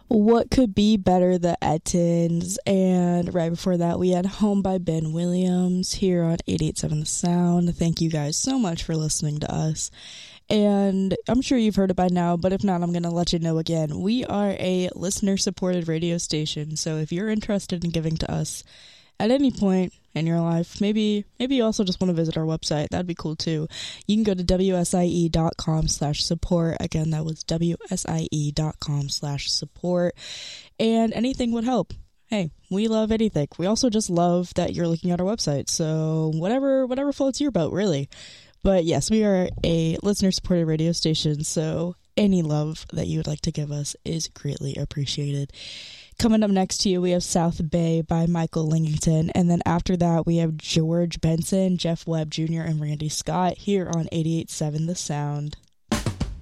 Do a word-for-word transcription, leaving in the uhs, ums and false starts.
What Could Be Better, the Ettons, and right before that we had Home by Ben Williams here on eighty-eight point seven The Sound. Thank you guys so much for listening to us. And I'm sure you've heard it by now, but if not, I'm going to let you know again. We are a listener-supported radio station, so if you're interested in giving to us at any point in your life, maybe maybe you also just want to visit our website, that'd be cool too. You can go to W S I E dot com slash support. Again, that was W S I E dot com slash support, and anything would help. Hey, we love anything. We also just love that you're looking at our website, so whatever whatever floats your boat, really. But yes, we are a listener-supported radio station, so any love that you would like to give us is greatly appreciated. Coming up next to you, we have South Bay by Michael Lingington, and then after that, we have George Benson, Jeff Webb Junior, and Randy Scott here on eighty-eight point seven The Sound.